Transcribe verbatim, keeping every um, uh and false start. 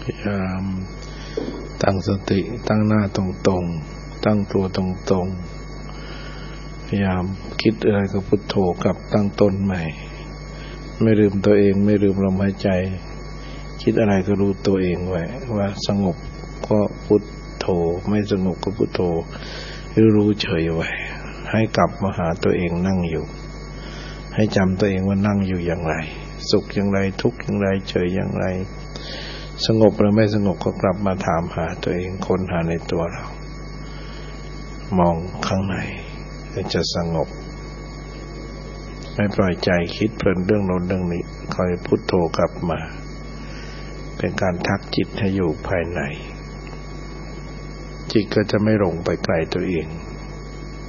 พยายามตั้งสติตั้งหน้าตรงๆตั้งตัวตรงๆพยายามคิดอะไรก็พุทโธกลับตั้งต้นใหม่ไม่ลืมตัวเองไม่ลืมลมหายใจคิดอะไรก็รู้ตัวเองไว้ว่าสงบก็พุทโธไม่สงบก็พุทโธรู้เฉยไว้ให้กลับมาหาตัวเองนั่งอยู่ให้จำตัวเองว่านั่งอยู่อย่างไรสุขอย่างไรทุกข์อย่างไรเฉยอย่างไรสงบหรือไม่สงบก็กลับมาถามหาตัวเองค้นหาในตัวเรามองข้างในจะสงบไม่ปล่อยใจคิดเพลินเรื่องโน้นเรื่องนี้คอยพุทโธกลับมาเป็นการทักจิตให้อยู่ภายในจิตก็จะไม่หลงไปไกลตัวเอง